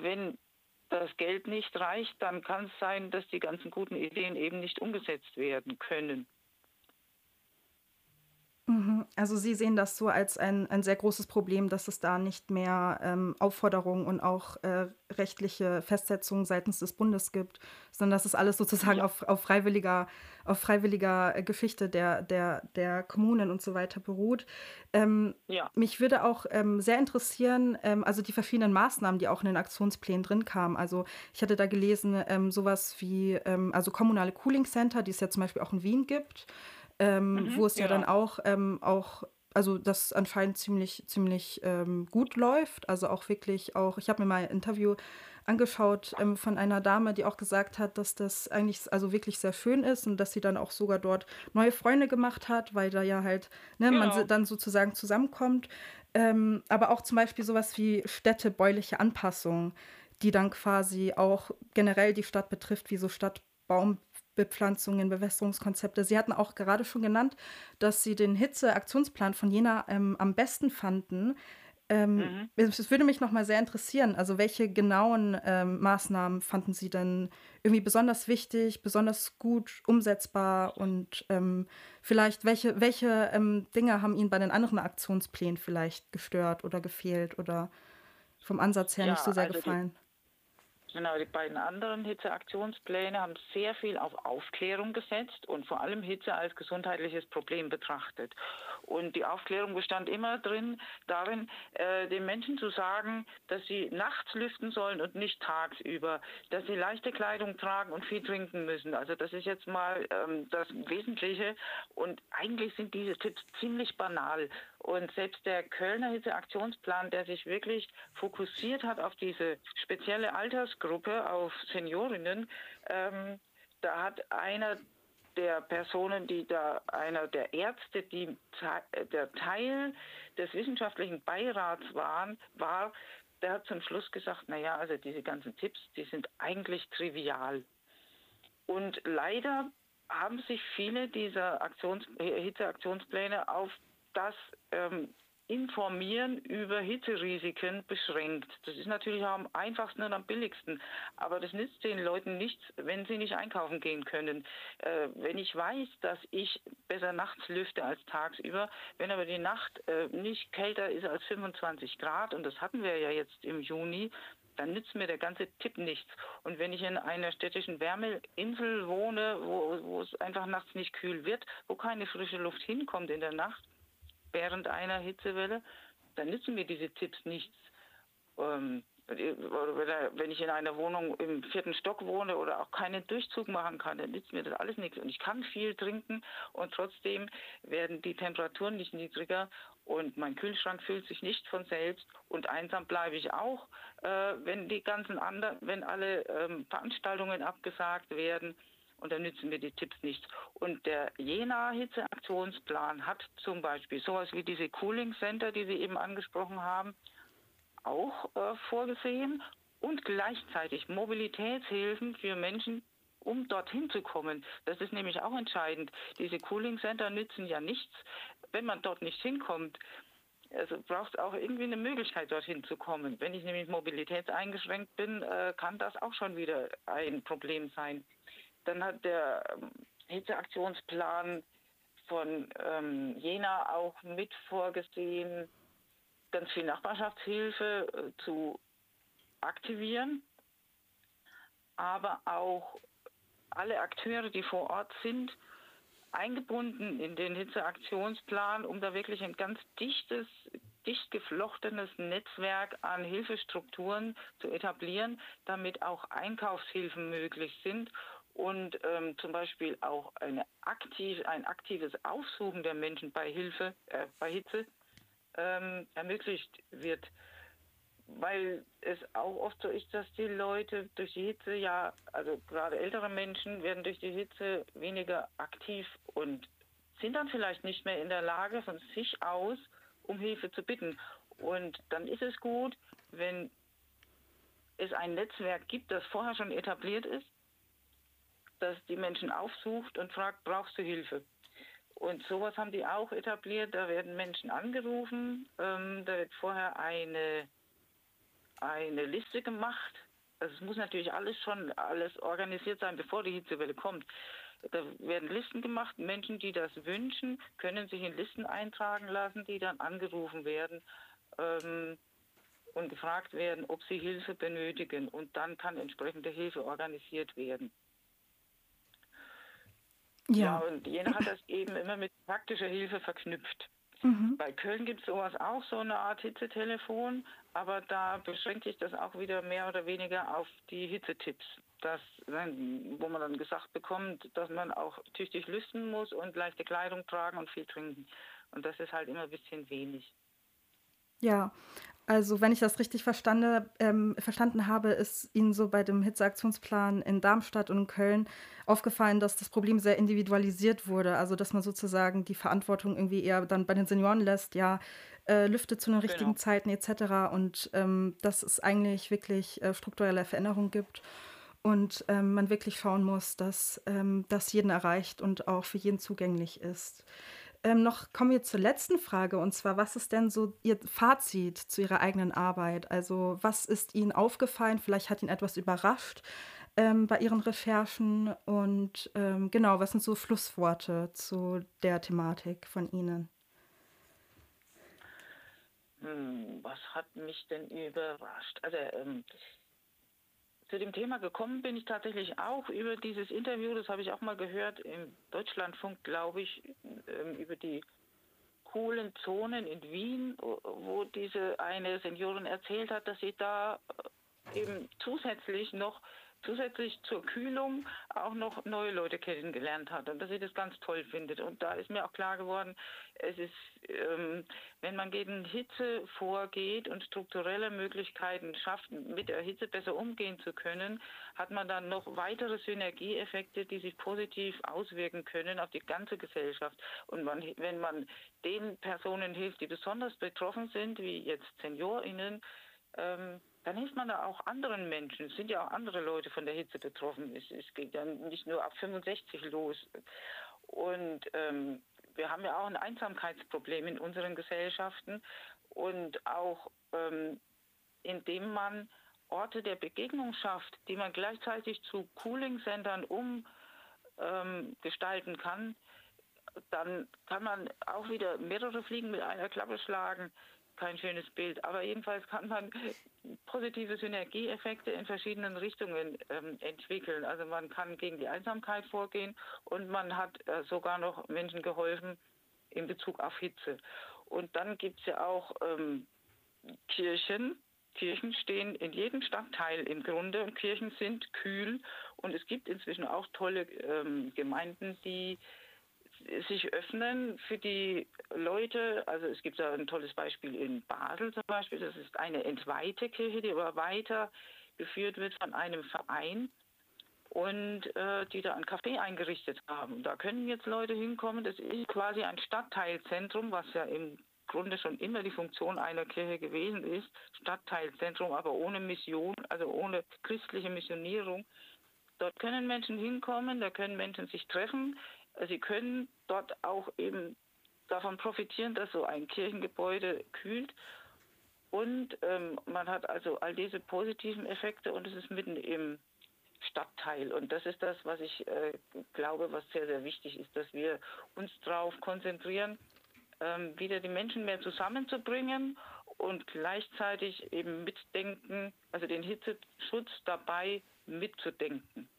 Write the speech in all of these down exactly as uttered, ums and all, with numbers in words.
wenn das Geld nicht reicht, dann kann es sein, dass die ganzen guten Ideen eben nicht umgesetzt werden können. Mhm. Also Sie sehen das so als ein ein sehr großes Problem, dass es da nicht mehr, ähm, Aufforderungen und auch, äh, rechtliche Festsetzungen seitens des Bundes gibt, sondern dass es alles sozusagen Ja, auf auf freiwilliger auf freiwilliger, äh, Geschichte der der der Kommunen und so weiter beruht. Ähm, ja. mich würde auch, ähm, sehr interessieren, ähm, also die verschiedenen Maßnahmen, die auch in den Aktionsplänen drin kamen. Also, ich hatte da gelesen, ähm, so wie, ähm also kommunale Cooling Center, die es ja zum Beispiel auch in Wien gibt, ähm, Mhm, wo es ja dann genau. auch ähm, auch also, das anscheinend ziemlich ziemlich, ähm, gut läuft. Also, auch wirklich auch ich habe mir mal ein Interview angeschaut, ähm, von einer Dame, die auch gesagt hat, dass das eigentlich s also wirklich sehr schön ist und dass sie dann auch sogar dort neue Freunde gemacht hat, weil da ja halt, ne, man si Genau. dann sozusagen zusammenkommt. Ähm, aber auch zum Beispiel sowas wie städtebauliche Anpassung, die dann quasi auch generell die Stadt betrifft, wie so Stadtbaumbepflanzungen, Bewässerungskonzepte. Sie hatten auch gerade schon genannt, dass Sie den Hitze-Aktionsplan von Jena, ähm, am besten fanden. Ähm, Mhm. es es würde mich noch mal sehr interessieren, also welche genauen, ähm, Maßnahmen fanden Sie denn irgendwie besonders wichtig, besonders gut umsetzbar und, ähm, vielleicht welche welche, ähm, Dinge haben Ihnen bei den anderen Aktionsplänen vielleicht gestört oder gefehlt oder vom Ansatz her nicht Ja, so sehr also die gefallen? Genau, die beiden anderen Hitzeaktionspläne haben sehr viel auf Aufklärung gesetzt und vor allem Hitze als gesundheitliches Problem betrachtet. Und die Aufklärung bestand immer drin, darin, äh, den Menschen zu sagen, dass sie nachts lüften sollen und nicht tagsüber, dass sie leichte Kleidung tragen und viel trinken müssen. Also das ist jetzt mal ähm, das Wesentliche. Und eigentlich sind diese Tipps ziemlich banal. Und selbst der Kölner Hitzeaktionsplan, der sich wirklich fokussiert hat auf diese spezielle Altersgruppe, auf Seniorinnen, ähm, da hat einer der Personen, die da, einer der Ärzte, die der Teil des wissenschaftlichen Beirats waren, war, der hat zum Schluss gesagt, na ja, also diese ganzen Tipps, die sind eigentlich trivial. Und leider haben sich viele dieser Aktions Hitzeaktionspläne auf das ähm, Informieren über Hitzerisiken beschränkt. Das ist natürlich auch am einfachsten und am billigsten. Aber das nützt den Leuten nichts, wenn sie nicht einkaufen gehen können. Äh, wenn ich weiß, dass ich besser nachts lüfte als tagsüber, wenn aber die Nacht äh, nicht kälter ist als fünfundzwanzig Grad, und das hatten wir ja jetzt im Juni, dann nützt mir der ganze Tipp nichts. Und wenn ich in einer städtischen Wärmeinsel wohne, wo, wo es einfach nachts nicht kühl wird, wo keine frische Luft hinkommt in der Nacht während einer Hitzewelle, dann nützen mir diese Tipps nichts. Ähm, wenn ich in einer Wohnung im vierten Stock wohne oder auch keinen Durchzug machen kann, dann nützt mir das alles nichts. Und ich kann viel trinken und trotzdem werden die Temperaturen nicht niedriger und mein Kühlschrank füllt sich nicht von selbst und einsam bleibe ich auch, äh, wenn die ganzen anderen, wenn alle ähm, Veranstaltungen abgesagt werden. Und dann nützen mir die Tipps nichts. Und der Jena Hitzeaktionsplan hat zum Beispiel sowas wie diese Cooling Center, die Sie eben angesprochen haben, auch äh, vorgesehen und gleichzeitig Mobilitätshilfen für Menschen, um dorthin zu kommen. Das ist nämlich auch entscheidend. Diese Cooling Center nützen ja nichts, wenn man dort nicht hinkommt. Also braucht es auch irgendwie eine Möglichkeit, dorthin zu kommen. Wenn ich nämlich mobilitätseingeschränkt bin, äh, kann das auch schon wieder ein Problem sein. Dann hat der ähm, Hitzeaktionsplan von ähm, Jena auch mit vorgesehen, ganz viel Nachbarschaftshilfe äh, zu aktivieren, aber auch alle Akteure, die vor Ort sind, eingebunden in den Hitzeaktionsplan, um da wirklich ein ganz dichtes, dicht geflochtenes Netzwerk an Hilfestrukturen zu etablieren, damit auch Einkaufshilfen möglich sind und ähm, zum Beispiel auch eine aktiv, ein aktives Aufsuchen der Menschen bei Hilfe, äh, bei Hitze ähm, ermöglicht wird, weil es auch oft so ist, dass die Leute durch die Hitze, ja, also gerade ältere Menschen werden durch die Hitze weniger aktiv und sind dann vielleicht nicht mehr in der Lage, von sich aus um Hilfe zu bitten. Und dann ist es gut, wenn es ein Netzwerk gibt, das vorher schon etabliert ist, das die Menschen aufsucht und fragt, brauchst du Hilfe? Und sowas haben die auch etabliert. Da werden Menschen angerufen, ähm, da wird vorher eine eine Liste gemacht. Also es muss natürlich alles schon alles organisiert sein, bevor die Hitzewelle kommt. Da werden Listen gemacht. Menschen, die das wünschen, können sich in Listen eintragen lassen, die dann angerufen werden ähm, und gefragt werden, ob sie Hilfe benötigen. Und dann kann entsprechende Hilfe organisiert werden. Ja, Ja. und Jena hat das eben immer mit praktischer Hilfe verknüpft. Mhm. Bei Köln gibt es sowas auch, so eine Art Hitzetelefon, aber da beschränkt sich das auch wieder mehr oder weniger auf die Hitzetipps, das, wo man dann gesagt bekommt, dass man auch tüchtig lüften muss und leichte Kleidung tragen und viel trinken. Und das ist halt immer ein bisschen wenig. Ja, also wenn ich das richtig verstande, ähm, verstanden habe, ist Ihnen so bei dem Hitzeaktionsplan in Darmstadt und in Köln aufgefallen, dass das Problem sehr individualisiert wurde. Also dass man sozusagen die Verantwortung irgendwie eher dann bei den Senioren lässt, ja, äh, lüfte zu den richtigen Genau. Zeiten et cetera. Und ähm, dass es eigentlich wirklich äh, strukturelle Veränderungen gibt und ähm, man wirklich schauen muss, dass ähm, das jeden erreicht und auch für jeden zugänglich ist. Ähm, noch kommen wir zur letzten Frage, und zwar, was ist denn so Ihr Fazit zu Ihrer eigenen Arbeit? Also, was ist Ihnen aufgefallen? Vielleicht hat Ihnen etwas überrascht ähm, bei Ihren Recherchen und ähm, genau, was sind so Schlussworte zu der Thematik von Ihnen? Hm, was hat mich denn überrascht? Also ähm, zu dem Thema gekommen bin ich tatsächlich auch über dieses Interview, das habe ich auch mal gehört im Deutschlandfunk, glaube ich, ähm, über die coolen Zonen in Wien, wo diese eine Seniorin erzählt hat, dass sie da eben zusätzlich noch zusätzlich zur Kühlung auch noch neue Leute kennengelernt hat und dass sie das ganz toll findet. Und da ist mir auch klar geworden, es ist, ähm, wenn man gegen Hitze vorgeht und strukturelle Möglichkeiten schafft, mit der Hitze besser umgehen zu können, hat man dann noch weitere Synergieeffekte, die sich positiv auswirken können auf die ganze Gesellschaft. Und man, wenn man den Personen hilft, die besonders betroffen sind, wie jetzt SeniorInnen, ähm, dann hilft man da auch anderen Menschen. Es sind ja auch andere Leute von der Hitze betroffen. Es, es geht ja nicht nur ab fünfundsechzig los. Und ähm, wir haben ja auch ein Einsamkeitsproblem in unseren Gesellschaften. Und auch ähm, indem man Orte der Begegnung schafft, die man gleichzeitig zu Cooling-Centern umgestalten ähm, kann, dann kann man auch wieder mehrere Fliegen mit einer Klappe schlagen. Kein schönes Bild, aber jedenfalls kann man positive Synergieeffekte in verschiedenen Richtungen ähm, entwickeln. Also man kann gegen die Einsamkeit vorgehen und man hat äh, sogar noch Menschen geholfen in Bezug auf Hitze. Und dann gibt es ja auch ähm, Kirchen. Kirchen stehen in jedem Stadtteil im Grunde und Kirchen sind kühl. Und es gibt inzwischen auch tolle ähm, Gemeinden, die sich öffnen für die Leute. Also es gibt da ein tolles Beispiel in Basel zum Beispiel. Das ist eine entweihte Kirche, die aber weiter geführt wird von einem Verein und äh, die da ein Café eingerichtet haben. Da können jetzt Leute hinkommen. Das ist quasi ein Stadtteilzentrum, was ja im Grunde schon immer die Funktion einer Kirche gewesen ist. Stadtteilzentrum, aber ohne Mission, also ohne christliche Missionierung. Dort können Menschen hinkommen, da können Menschen sich treffen. Sie können dort auch eben davon profitieren, dass so ein Kirchengebäude kühlt. Und ähm, man hat also all diese positiven Effekte und es ist mitten im Stadtteil. Und das ist das, was ich äh, glaube, was sehr, sehr wichtig ist, dass wir uns darauf konzentrieren, ähm, wieder die Menschen mehr zusammenzubringen und gleichzeitig eben mitdenken, also den Hitzeschutz dabei mitzudenken.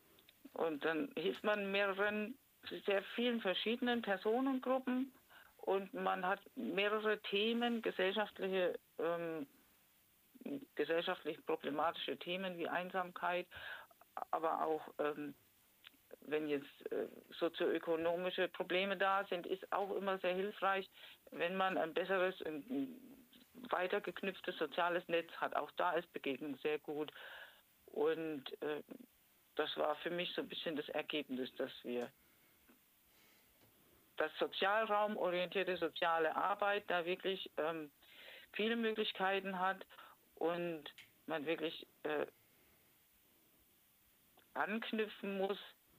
Und dann hilft man mehreren, sehr vielen verschiedenen Personengruppen und man hat mehrere Themen, gesellschaftliche, ähm, gesellschaftlich problematische Themen wie Einsamkeit, aber auch ähm, wenn jetzt äh, sozioökonomische Probleme da sind, ist auch immer sehr hilfreich, wenn man ein besseres, ein weiter geknüpftes soziales Netz hat. Auch da ist Begegnung sehr gut. Und äh, das war für mich so ein bisschen das Ergebnis, dass wir das sozialraumorientierte soziale Arbeit da wirklich ähm, viele Möglichkeiten hat und man wirklich äh, anknüpfen muss,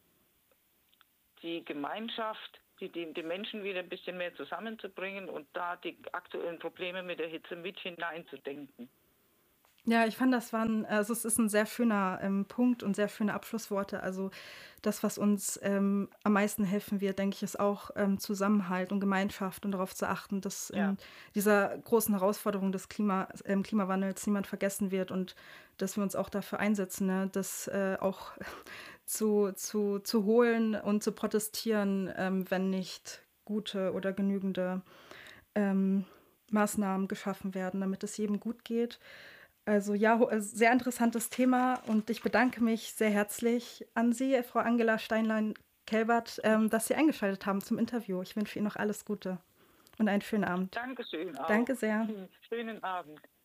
die Gemeinschaft, die, die, die Menschen wieder ein bisschen mehr zusammenzubringen und da die aktuellen Probleme mit der Hitze mit hineinzudenken. Ja, ich fand, das waren also, es ist ein sehr schöner, ähm, Punkt und sehr schöne Abschlussworte. Also, das, was uns, ähm, am meisten helfen wird, denke ich, ist auch, ähm, Zusammenhalt und Gemeinschaft und darauf zu achten, dass Ja, in dieser großen Herausforderung des Klima ähm, Klimawandels niemand vergessen wird und dass wir uns auch dafür einsetzen, ne, das, äh, auch zu zu zu holen und zu protestieren, ähm, wenn nicht gute oder genügende, ähm, Maßnahmen geschaffen werden, damit es jedem gut geht. Also ja, ho äh, sehr interessantes Thema und ich bedanke mich sehr herzlich an Sie, Frau Angela Steinlein-Kelbert, ähm, dass Sie eingeschaltet haben zum Interview. Ich wünsche Ihnen noch alles Gute und einen schönen Abend. Dankeschön auch. Danke sehr. Schönen Abend.